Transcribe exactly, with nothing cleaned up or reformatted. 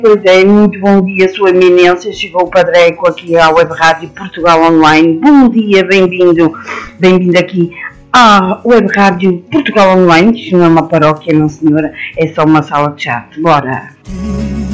Pois é, muito bom dia, Sua Eminência. Chegou o Padre Eco aqui à Web Rádio Portugal Online. Bom dia, bem-vindo, bem-vindo aqui à Web Rádio Portugal Online. Isto não é uma paróquia, não senhora, é só uma sala de chat. Bora!